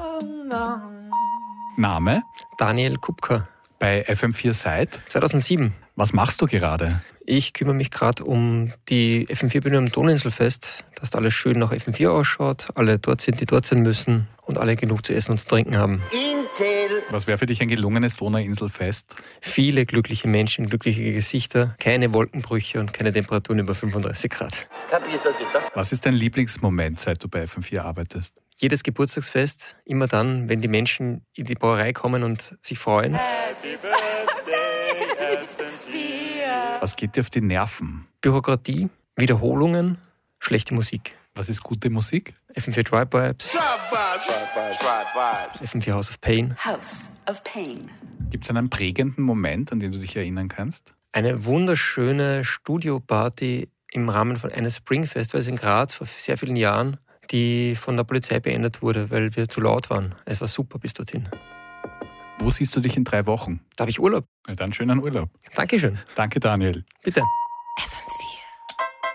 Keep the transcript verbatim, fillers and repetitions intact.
Name? Daniel Kupka. Bei F M vier seit? zweitausendsieben. Was machst du gerade? Ich kümmere mich gerade um die F M vier-Bühne am Donauinselfest, dass da alles schön nach F M vier ausschaut, alle dort sind, die dort sein müssen und alle genug zu essen und zu trinken haben. Was wäre für dich ein gelungenes Donauinselfest? Viele glückliche Menschen, glückliche Gesichter, keine Wolkenbrüche und keine Temperaturen über fünfunddreißig Grad. Was ist dein Lieblingsmoment, seit du bei F M vier arbeitest? Jedes Geburtstagsfest, immer dann, wenn die Menschen in die Brauerei kommen und sich freuen. Happy Birthday, F M vier. Was geht dir auf die Nerven? Bürokratie, Wiederholungen, schlechte Musik. Was ist gute Musik? F M vier Tribe Vibes, F M vier House of Pain. House of Pain. Gibt es einen prägenden Moment, an den du dich erinnern kannst? Eine wunderschöne Studioparty im Rahmen von eines Spring Festivals in Graz vor sehr vielen Jahren, die von der Polizei beendet wurde, weil wir zu laut waren. Es war super bis dorthin. Wo siehst du dich in drei Wochen? Da habe ich Urlaub. Na dann schönen Urlaub. Dankeschön. Danke, Daniel. Bitte.